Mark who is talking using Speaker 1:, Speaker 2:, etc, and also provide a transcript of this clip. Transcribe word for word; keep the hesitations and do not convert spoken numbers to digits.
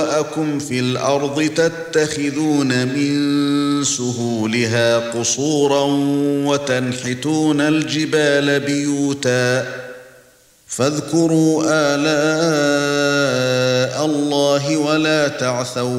Speaker 1: وَأَكُمْ فِي الْأَرْضِ تَتَّخِذُونَ مِن سُهُولِهَا قُصُورًا وَتَنْحِتُونَ الْجِبَالَ بِيُوتًا فَاذْكُرُوا آلَاءَ اللَّهِ وَلَا تَعْثَوْا